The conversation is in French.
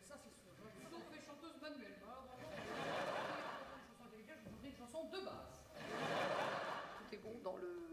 Ça, c'est sûr. Je suis donc chanteuse manuellement. Alors, une chanson délicate, je chanterai une chanson de base. Tout est bon dans le